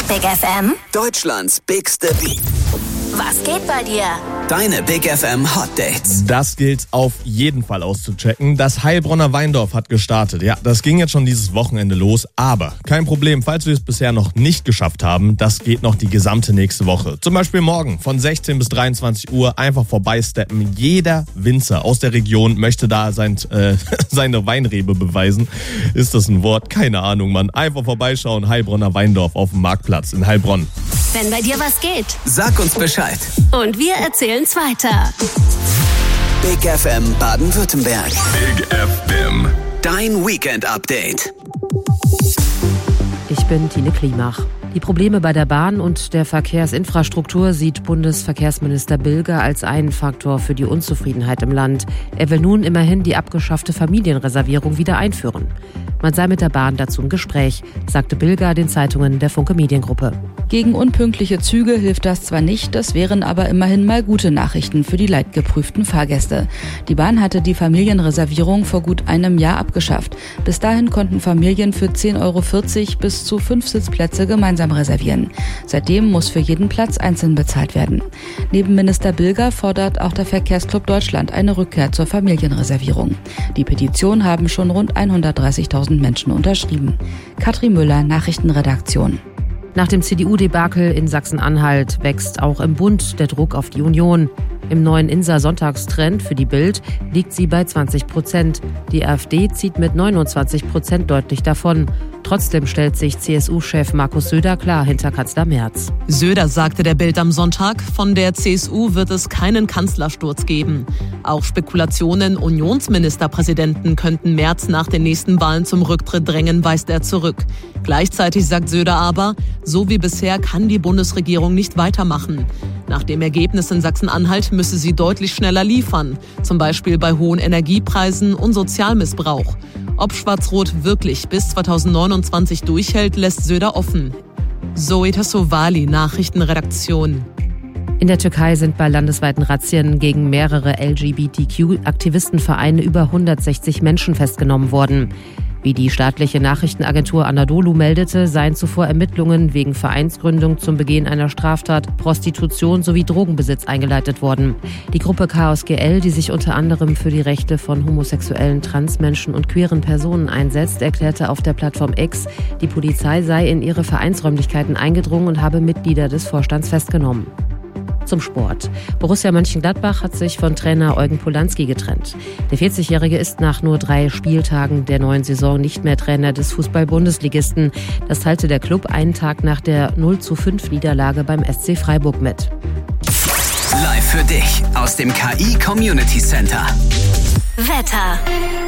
Big FM. Deutschlands bigste Beat. Was geht bei dir? Deine Big FM Hot Dates. Das gilt auf jeden Fall auszuchecken. Das Heilbronner Weindorf hat gestartet. Ja, das ging jetzt schon dieses Wochenende los. Aber kein Problem, falls wir es bisher noch nicht geschafft haben, das geht noch die gesamte nächste Woche. Zum Beispiel morgen von 16 bis 23 Uhr einfach vorbeisteppen. Jeder Winzer aus der Region möchte da seine Weinrebe beweisen. Ist das ein Wort? Keine Ahnung, Mann. Einfach vorbeischauen. Heilbronner Weindorf auf dem Marktplatz in Heilbronn. Wenn bei dir was geht. Sag uns Bescheid. Und wir erzählen's weiter. Big FM Baden-Württemberg. Big FM. Dein Weekend-Update. Ich bin Tine Klimach. Die Probleme bei der Bahn und der Verkehrsinfrastruktur sieht Bundesverkehrsminister Bilger als einen Faktor für die Unzufriedenheit im Land. Er will nun immerhin die abgeschaffte Familienreservierung wieder einführen. Man sei mit der Bahn dazu im Gespräch, sagte Bilger den Zeitungen der Funke Mediengruppe. Gegen unpünktliche Züge hilft das zwar nicht, das wären aber immerhin mal gute Nachrichten für die leidgeprüften Fahrgäste. Die Bahn hatte die Familienreservierung vor gut einem Jahr abgeschafft. Bis dahin konnten Familien für 10,40 € bis zu 5 Sitzplätze gemeinsam reservieren. Seitdem muss für jeden Platz einzeln bezahlt werden. Neben Minister Bilger fordert auch der Verkehrsclub Deutschland eine Rückkehr zur Familienreservierung. Die Petition haben schon rund 130.000 Menschen unterschrieben. Katrin Müller, Nachrichtenredaktion. Nach dem CDU-Debakel in Sachsen-Anhalt wächst auch im Bund der Druck auf die Union. Im neuen INSA-Sonntagstrend für die Bild liegt sie bei 20%. Die AfD zieht mit 29% deutlich davon. Trotzdem stellt sich CSU-Chef Markus Söder klar hinter Kanzler Merz. Söder sagte der Bild am Sonntag, von der CSU wird es keinen Kanzlersturz geben. Auch Spekulationen, Unionsministerpräsidenten könnten Merz nach den nächsten Wahlen zum Rücktritt drängen, weist er zurück. Gleichzeitig sagt Söder aber, so wie bisher kann die Bundesregierung nicht weitermachen. Nach dem Ergebnis in Sachsen-Anhalt müsse sie deutlich schneller liefern, zum Beispiel bei hohen Energiepreisen und Sozialmissbrauch. Ob Schwarz-Rot wirklich bis 2029 durchhält, lässt Söder offen. Zoe Tassovali, Nachrichtenredaktion. In der Türkei sind bei landesweiten Razzien gegen mehrere LGBTQ-Aktivistenvereine über 160 Menschen festgenommen worden. Wie die staatliche Nachrichtenagentur Anadolu meldete, seien zuvor Ermittlungen wegen Vereinsgründung zum Begehen einer Straftat, Prostitution sowie Drogenbesitz eingeleitet worden. Die Gruppe Chaos GL, die sich unter anderem für die Rechte von homosexuellen, Transmenschen und queeren Personen einsetzt, erklärte auf der Plattform X, die Polizei sei in ihre Vereinsräumlichkeiten eingedrungen und habe Mitglieder des Vorstands festgenommen. Zum Sport. Borussia Mönchengladbach hat sich von Trainer Eugen Polanski getrennt. Der 40-Jährige ist nach nur 3 Spieltagen der neuen Saison nicht mehr Trainer des Fußball-Bundesligisten. Das teilte der Club einen Tag nach der 0:5-Niederlage beim SC Freiburg mit. Live für dich aus dem KI Community Center. Wetter.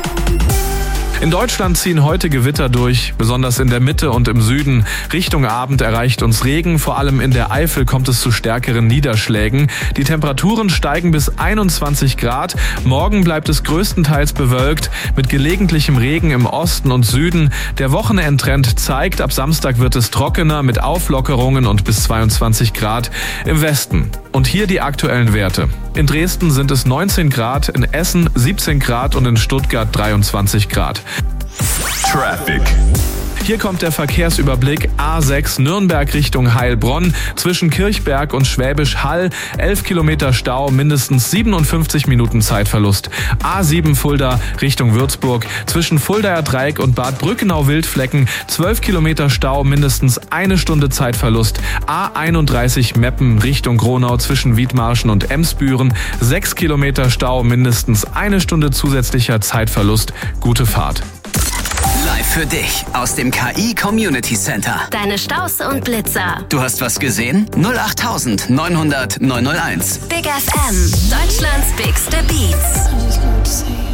In Deutschland ziehen heute Gewitter durch, besonders in der Mitte und im Süden. Richtung Abend erreicht uns Regen, vor allem in der Eifel kommt es zu stärkeren Niederschlägen. Die Temperaturen steigen bis 21 Grad. Morgen bleibt es größtenteils bewölkt, mit gelegentlichem Regen im Osten und Süden. Der Wochenendtrend zeigt, ab Samstag wird es trockener mit Auflockerungen und bis 22 Grad im Westen. Und hier die aktuellen Werte. In Dresden sind es 19 Grad, in Essen 17 Grad und in Stuttgart 23 Grad. Traffic. Hier kommt der Verkehrsüberblick. A6 Nürnberg Richtung Heilbronn. Zwischen Kirchberg und Schwäbisch Hall 11 Kilometer Stau, mindestens 57 Minuten Zeitverlust. A7 Fulda Richtung Würzburg. Zwischen Fuldaer Dreieck und Bad Brückenau-Wildflecken 12 Kilometer Stau, mindestens 1 Stunde Zeitverlust. A31 Meppen Richtung Gronau zwischen Wiedmarschen und Emsbüren 6 Kilometer Stau, mindestens 1 Stunde zusätzlicher Zeitverlust. Gute Fahrt. Live für dich aus dem KI Community Center. Deine Staus und Blitzer. Du hast was gesehen? 08900 901. Big FM. Deutschlands bigste Beats.